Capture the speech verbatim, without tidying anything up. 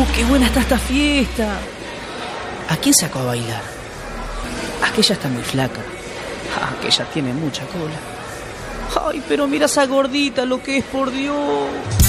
¡Uh, qué buena está esta fiesta! ¿A quién sacó a bailar? Aquella está muy flaca. Ah, aquella tiene mucha cola. Ay, pero mira esa gordita, lo que es, por Dios.